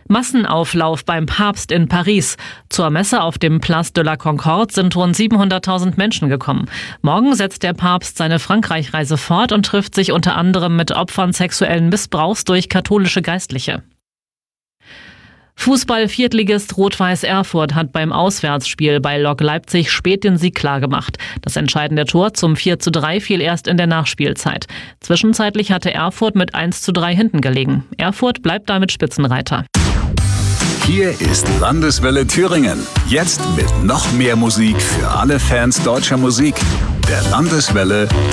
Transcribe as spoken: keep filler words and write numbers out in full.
Massenauflauf beim Papst in Paris. Zur Messe auf dem Place de la Concorde sind rund siebenhunderttausend Menschen gekommen. Morgen setzt der Papst seine Frankreich-Reise fort und trifft sich unter anderem mit Opfern sexuellen Missbrauchs durch katholische Geistliche. Fußball-Viertligist Rot-Weiß Erfurt hat beim Auswärtsspiel bei Lok Leipzig spät den Sieg klargemacht. Das entscheidende Tor zum vier zu drei fiel erst in der Nachspielzeit. Zwischenzeitlich hatte Erfurt mit eins zu drei hinten gelegen. Erfurt bleibt damit Spitzenreiter. Hier ist Landeswelle Thüringen. Jetzt mit noch mehr Musik für alle Fans deutscher Musik. Der Landeswelle